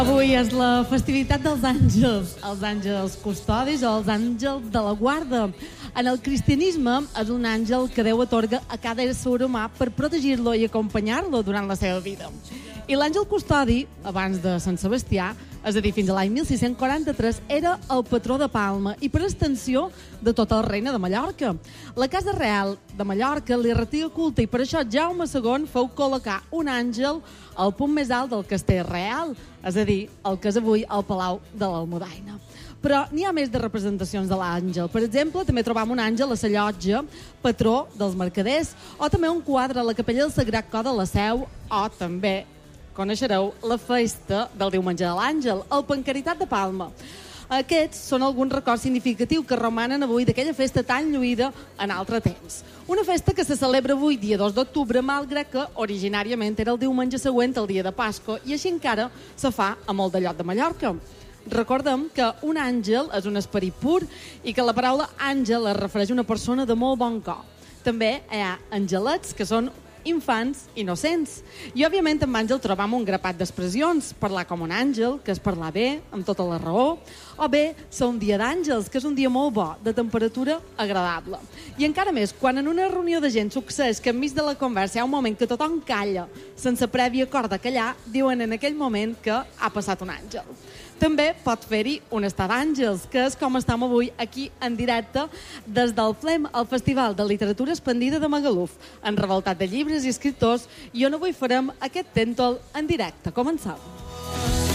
Avui és la festivitat dels àngels custodis o els àngels de la guarda. En el cristianisme és un àngel que Déu atorga a cada ésser humà per protegir-lo i acompanyar-lo durant la seva vida. I l'àngel custodi, abans de Sant Sebastià, és a dir, fins a l'any 1643, era el patró de Palma i, per extensió, de tota la reina de Mallorca. La Casa Real de Mallorca li retia culte i per això Jaume II feu col·locar un àngel al punt més alt del castell real, és a dir, el que és avui el Palau de l'Almudaina. Però n'hi ha més de representacions de l'àngel. Per exemple, també trobam un àngel a la llotja, patró dels mercaders, o també un quadre a la capella del Sagrat Cor de la Seu, o també coneixereu la festa del Diumenge de l'Àngel, el Pancaritat de Palma. Aquests són alguns records significatius que romanen avui d'aquella festa tan lluïda en altre temps. Una festa que se celebra avui, dia 2 d'octubre, malgrat que originàriament era el diumenge següent al dia de Pasqua, i així encara se fa a molt de lloc de Mallorca. Recordem que un àngel és un esperit pur i que la paraula àngel es refereix a una persona de molt bon cor. També hi ha angelets, que són infants innocents. I, òbviament, amb àngel trobam un grapat d'expressions. Parlar com un àngel, que és parlar bé, amb tota la raó, o bé, ser un dia d'àngels, que és un dia molt bo, de temperatura agradable. I encara més, quan en una reunió de gent succeeix que enmig de la conversa hi ha un moment que tothom calla, sense previ acord de callar, diuen en aquell moment que ha passat un àngel. També pot fer-hi un estar d'àngels, que és com estem avui aquí en directe des del FLEM, el Festival de Literatura Expandida de Magaluf, en revoltat de llibres i escriptors, i on avui farem aquest tèntol en directe. Comencem.